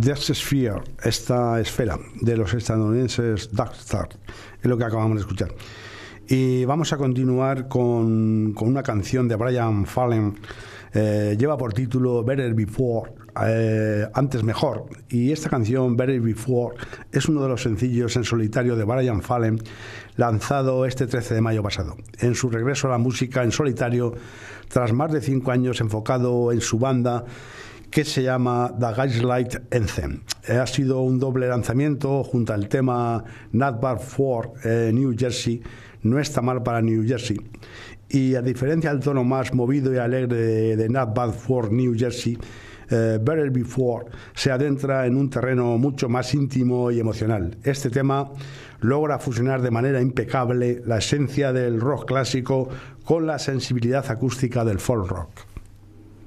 The Sphere, esta esfera de los estadounidenses Darkstar, es lo que acabamos de escuchar. Y vamos a continuar con una canción de Brian Fallon. Lleva por título Better Before, antes mejor, y esta canción Better Before es uno de los sencillos en solitario de Brian Fallon, lanzado este 13 de mayo pasado, en su regreso a la música en solitario tras más de 5 años enfocado en su banda, que se llama The Gaslight Anthem. Ha sido un doble lanzamiento junto al tema Not Bad for New Jersey, no está mal para New Jersey. Y a diferencia del tono más movido y alegre de Not Bad for New Jersey, Better Before se adentra en un terreno mucho más íntimo y emocional. Este tema logra fusionar de manera impecable la esencia del rock clásico con la sensibilidad acústica del folk rock.